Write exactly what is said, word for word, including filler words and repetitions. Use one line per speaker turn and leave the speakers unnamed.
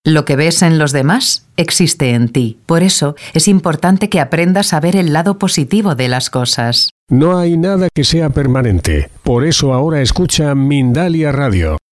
Lo que ves en los demás existe en ti. Por eso es importante que aprendas a ver el lado positivo de las cosas.
No hay nada que sea permanente. Por eso ahora escucha Mindalia Radio.